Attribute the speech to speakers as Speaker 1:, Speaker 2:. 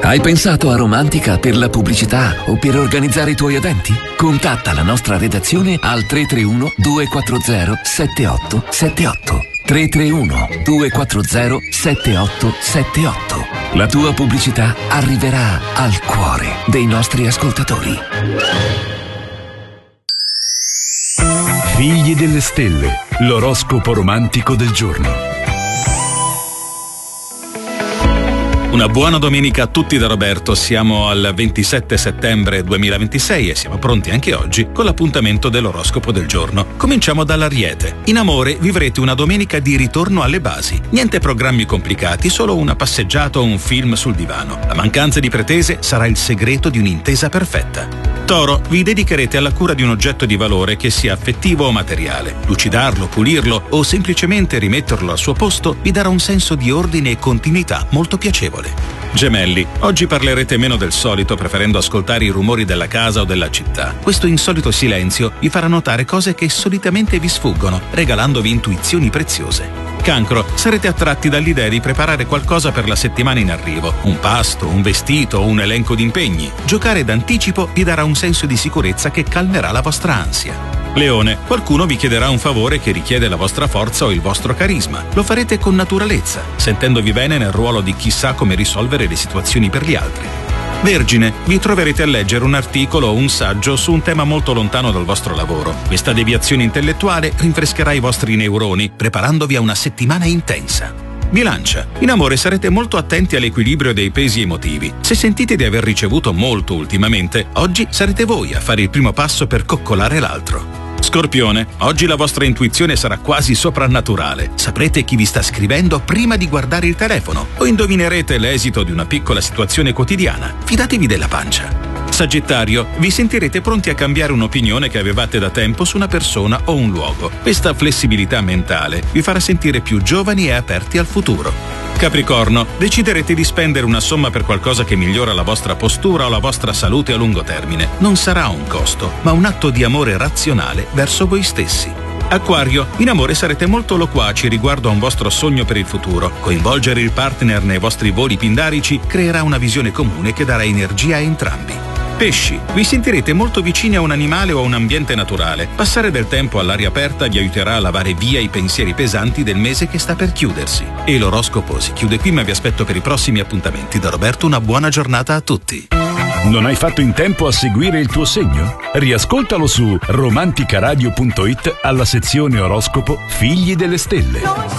Speaker 1: Hai pensato a Romantica per la pubblicità o per organizzare i tuoi eventi? Contatta la nostra redazione al 331 240 7878. 331 240 7878. La tua pubblicità arriverà al cuore dei nostri ascoltatori.
Speaker 2: Figli delle stelle, l'oroscopo romantico del giorno.
Speaker 3: Una buona domenica a tutti da Roberto, siamo al 27 settembre 2026 e siamo pronti anche oggi con l'appuntamento dell'oroscopo del giorno. Cominciamo dall'Ariete. In amore vivrete una domenica di ritorno alle basi. Niente programmi complicati, solo una passeggiata o un film sul divano. La mancanza di pretese sarà il segreto di un'intesa perfetta. Toro, vi dedicherete alla cura di un oggetto di valore che sia affettivo o materiale. Lucidarlo, pulirlo o semplicemente rimetterlo al suo posto vi darà un senso di ordine e continuità molto piacevole. Gemelli, oggi parlerete meno del solito preferendo ascoltare i rumori della casa o della città. Questo insolito silenzio vi farà notare cose che solitamente vi sfuggono, regalandovi intuizioni preziose. Cancro, sarete attratti dall'idea di preparare qualcosa per la settimana in arrivo. Un pasto, un vestito o un elenco di impegni. Giocare d'anticipo vi darà un senso di sicurezza che calmerà la vostra ansia. Leone, qualcuno vi chiederà un favore che richiede la vostra forza o il vostro carisma. Lo farete con naturalezza, sentendovi bene nel ruolo di chi sa come risolvere le situazioni per gli altri. Vergine, vi troverete a leggere un articolo o un saggio su un tema molto lontano dal vostro lavoro. Questa deviazione intellettuale rinfrescherà i vostri neuroni, preparandovi a una settimana intensa. Bilancia, in amore sarete molto attenti all'equilibrio dei pesi emotivi. Se sentite di aver ricevuto molto ultimamente, oggi sarete voi a fare il primo passo per coccolare l'altro. Scorpione, oggi la vostra intuizione sarà quasi soprannaturale. Saprete chi vi sta scrivendo prima di guardare il telefono o indovinerete l'esito di una piccola situazione quotidiana. Fidatevi della pancia. Sagittario, vi sentirete pronti a cambiare un'opinione che avevate da tempo su una persona o un luogo. Questa flessibilità mentale vi farà sentire più giovani e aperti al futuro. Capricorno, deciderete di spendere una somma per qualcosa che migliora la vostra postura o la vostra salute a lungo termine. Non sarà un costo, ma un atto di amore razionale verso voi stessi. Acquario, in amore sarete molto loquaci riguardo a un vostro sogno per il futuro. Coinvolgere il partner nei vostri voli pindarici creerà una visione comune che darà energia a entrambi. Pesci, vi sentirete molto vicini a un animale o a un ambiente naturale. Passare del tempo all'aria aperta vi aiuterà a lavare via i pensieri pesanti del mese che sta per chiudersi. E l'oroscopo si chiude qui, ma vi aspetto per i prossimi appuntamenti. Da Roberto una buona giornata a tutti.
Speaker 2: Non hai fatto in tempo a seguire il tuo segno? Riascoltalo su romanticaradio.it alla sezione oroscopo Figli delle Stelle.